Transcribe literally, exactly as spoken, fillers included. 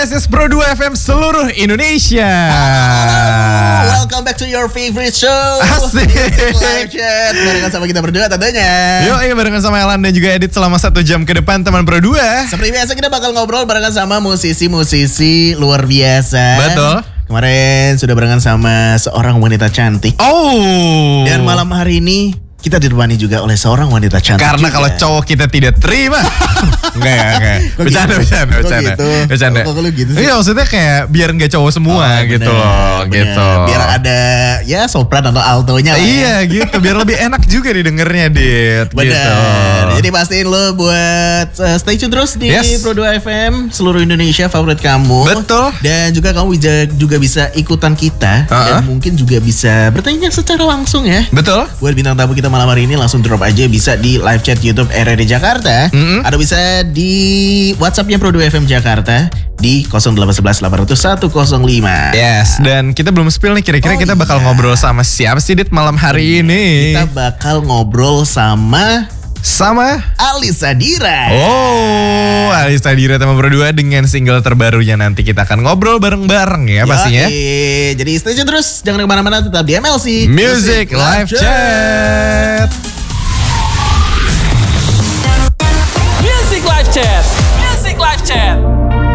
This is Pro dua F M seluruh Indonesia. Halo, welcome back to your favorite show. Asik. Live chat barengan sama kita berdua tentunya. Yo, iya barengan sama Elan dan juga Edit selama satu jam ke depan teman Pro dua. Seperti biasa kita bakal ngobrol barengan sama musisi-musisi luar biasa. Betul. Kemarin sudah barengan sama seorang wanita cantik. Oh. Dan malam hari ini kita ditemani juga oleh seorang wanita cantik. Karena juga. kalau cowok kita tidak terima. Enggak ya, enggak. Kok Bercanda, gitu? bercanda, Kok bercanda. gitu? Bercanda. Kok lu gitu sih? Iya, maksudnya kayak biar enggak cowok semua Oh, gitu bener, loh, bener. gitu. Biar ada ya sopran atau altonya lah. Iya, gitu. Biar lebih enak juga didengarnya, Dit. Bener. Gitu. Jadi pastiin lo buat uh, stay tune terus di Yes. Pro dua F M seluruh Indonesia favorit kamu. Betul. Dan juga kamu bisa, juga bisa ikutan kita Uh-uh. dan mungkin juga bisa bertanya secara langsung ya. Betul. Buat bintang tamu kita malam hari ini langsung drop aja, bisa di live chat YouTube R R D Jakarta. Mm-mm. Atau bisa di WhatsApp-nya Pro dua F M Jakarta di nol delapan satu satu delapan nol satu nol lima. Yes, dan kita belum spill nih kira-kira Oh, kita bakal iya. ngobrol sama siapa sih Dit malam hari ini? Kita bakal ngobrol sama Sama Alisa Dira. Oh, Alisa Dira teman berdua dengan single terbarunya nanti kita akan ngobrol bareng-bareng ya pastinya. Yoi. Jadi stay tune terus, jangan kemana-mana, tetap di M L C Music Live Chat. Music Live Chat. Music Live Chat.